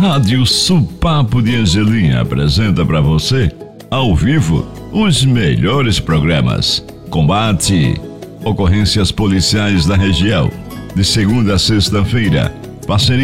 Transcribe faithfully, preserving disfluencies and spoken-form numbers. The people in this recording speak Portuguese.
Rádio Supapo de Angelim apresenta para você, ao vivo, os melhores programas. Combate, ocorrências policiais da região, de segunda a sexta-feira. Parceria